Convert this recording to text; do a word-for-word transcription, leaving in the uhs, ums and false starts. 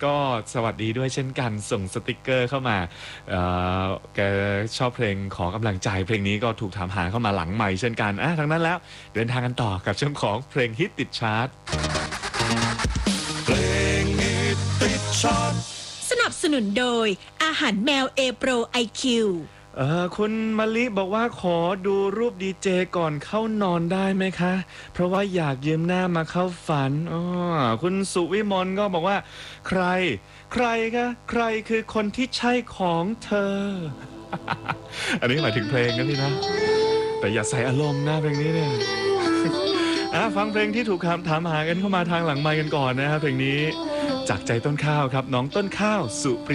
ก็สวัสดีด้วยเช่นกันส่งสติกเกอร์เข้ามาเอ่อแกชอบเพลงขอกำลังใจเพลงนี้ก็ถูกถามหาเข้ามาหลังใหม่เช่นกันอ่ะทั้งนั้นแล้วเดินทางกันต่อกับช่วงของเพลงฮิตติดชาร์ตเพลงฮิตติดชาร์ตสนับสนุนโดยอาหารแมวเอโปรไอคิวเออคุณมะลิบอกว่าขอดูรูปดีเจก่อนเข้านอนได้ไหมคะเพราะว่าอยากยืมหน้ามาเข้าฝันอ๋อคุณสุวิมลก็บอกว่าใครใครคะใครคือคนที่ใช่ของเธอ อันนี้หมายถึงเพลงนะพี่นะแต่อย่าใส่อารมณ์นะเพลงนี้เนี่ย อ่ะฟังเพลงที่ถูกคำถามหากันเข้ามาทางหลังไมค์กันก่อนนะครับเพลงนี้จากใจต้นข้าวครับน้องต้นข้าวสุ